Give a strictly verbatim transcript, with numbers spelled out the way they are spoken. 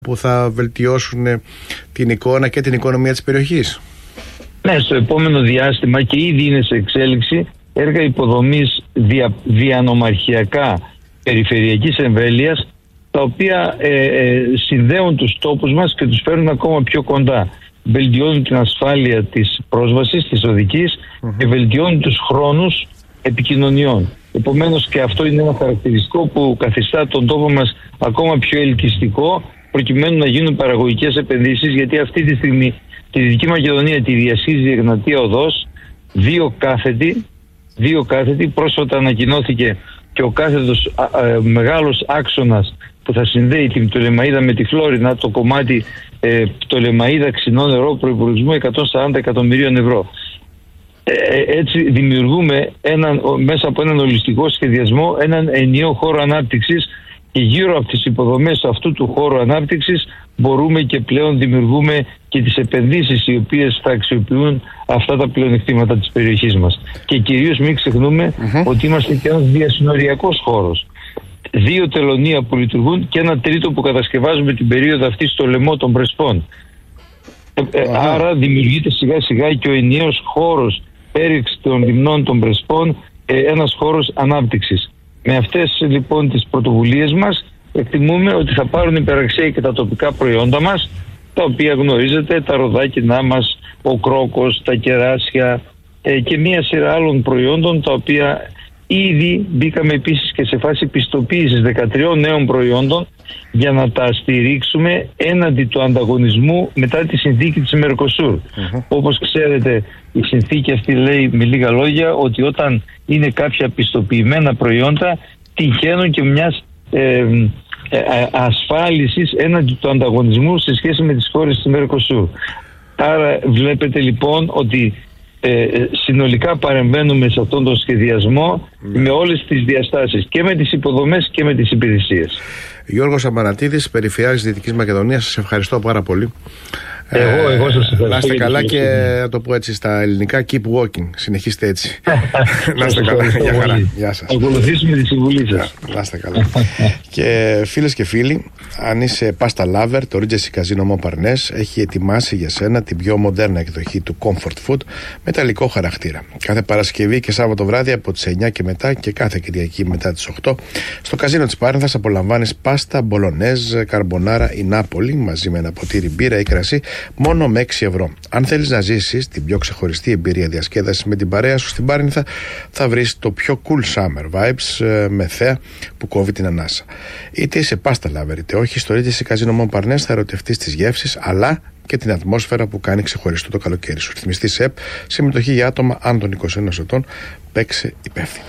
που θα βελτιώσουν την εικόνα και την οικονομία της περιοχής. Ναι, στο επόμενο διάστημα και ήδη είναι σε εξέλιξη έργα υποδομής δια, διανομαρχιακά περιφερειακής εμβέλειας, τα οποία ε, ε, συνδέουν τους τόπους μας και τους φέρνουν ακόμα πιο κοντά. Βελτιώνουν την ασφάλεια της πρόσβασης, της οδικής mm-hmm. και βελτιώνουν τους χρόνους επικοινωνιών. Επομένως και αυτό είναι ένα χαρακτηριστικό που καθιστά τον τόπο μας ακόμα πιο ελκυστικό, προκειμένου να γίνουν παραγωγικές επενδύσεις, γιατί αυτή τη στιγμή τη Δυτική Μακεδονία τη διασχίζει η Εγνατία Οδός, δύο κάθετοι, δύο κάθετοι. Πρόσφατα ανακοινώθηκε και ο κάθετος α, α, μεγάλος άξονας που θα συνδέει την Πτολεμαΐδα με τη Φλόρινα, το κομμάτι ε, Πτολεμαΐδα Ξινό Νερό, προϋπολογισμού εκατόν σαράντα εκατομμυρίων ευρώ. Ε, έτσι δημιουργούμε έναν, μέσα από έναν ολιστικό σχεδιασμό έναν ενιαίο χώρο ανάπτυξης, και γύρω από τις υποδομές αυτού του χώρου ανάπτυξης μπορούμε και πλέον δημιουργούμε και τις επενδύσεις οι οποίες θα αξιοποιούν αυτά τα πλεονεκτήματα της περιοχής μας. Και κυρίως μην ξεχνούμε mm-hmm. ότι είμαστε και ένας διασυνοριακός χώρος. Δύο τελωνία που λειτουργούν και ένα τρίτο που κατασκευάζουμε την περίοδο αυτή στο λαιμό των Πρεσπών. Mm-hmm. Ε, άρα δημιουργείται σιγά σιγά και ο ενιαίος χώρος πέριξη των λιμνών των Πρεσπών, ε, ένας χώρος ανάπτυξης. Με αυτές λοιπόν τις πρωτοβουλίες μας εκτιμούμε ότι θα πάρουν υπεραξία και τα τοπικά προϊόντα μας, τα οποία γνωρίζετε, τα ροδάκινά μας, ο κρόκος, τα κεράσια ε, και μία σειρά άλλων προϊόντων, τα οποία ήδη μπήκαμε επίσης και σε φάση πιστοποίησης δεκατρείων νέων προϊόντων για να τα στηρίξουμε έναντι του ανταγωνισμού μετά τη συνθήκη της Μερκοσούρ. Mm-hmm. Όπως ξέρετε, η συνθήκη αυτή λέει με λίγα λόγια ότι όταν είναι κάποια πιστοποιημένα προϊόντα τυχαίνουν και μιας ε, ε, ασφάλισης έναντι του ανταγωνισμού σε σχέση με τις χώρες της Μερκοσούρ. Άρα βλέπετε λοιπόν ότι Ε, συνολικά παρεμβαίνουμε σε αυτόν τον σχεδιασμό mm. με όλες τις διαστάσεις, και με τις υποδομές και με τις υπηρεσίες. Γιώργος Αμανατίδης, Περιφερειάρχης Δυτικής Μακεδονίας, σας ευχαριστώ πάρα πολύ. Εγώ, εγώ σας ευχαριστώ. Να είστε καλά και να το πω έτσι στα ελληνικά, keep walking, συνεχίστε έτσι. Να είστε καλά, για χαρά. Γεια σας. Ακολουθήσουμε τη συμβουλή σας. Να είστε καλά. Και φίλες και φίλοι, αν είσαι pasta lover, το Regency Casino Montparnasse έχει ετοιμάσει για σένα την πιο μοντέρνα εκδοχή του comfort food με ιταλικό χαρακτήρα. Κάθε Παρασκευή και Σάββατο βράδυ από τις εννιά και μετά και κάθε Κυριακή μετά τις οκτώ στο καζίνο της Πάρνηθας απολαμβάνεις πάστα, μπολονέζ, καρμπονάρα ή νάπολη μαζί με ένα ποτήρι μπύρα ή κρασί μόνο με έξι ευρώ. Αν θέλεις να ζήσεις την πιο ξεχωριστή εμπειρία διασκέδασης με την παρέα σου στην Πάρνηθα, θα βρεις το πιο cool summer vibes με θέα που κόβει την ανάσα. Είτε είσαι pasta lover είτε όχι, στο Regency Casino Montparnasse θα ερωτευτείς τις γεύσεις αλλά και την ατμόσφαιρα που κάνει ξεχωριστό το καλοκαίρι σου. Ρυθμιστή ΕΠ, συμμετοχή για άτομα άνω των είκοσι ενός ετών, παίξε υπεύθυνα.